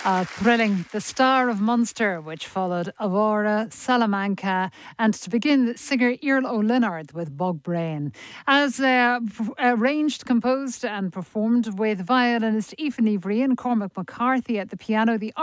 Thrilling. The Star of Munster, which followed Aurora, Salamanca, and to begin, singer Earl O'Linnard with Bug Brain. As arranged, composed, and performed with violinist Aoife Ní Bhríon, Cormac McCarthy at the piano, the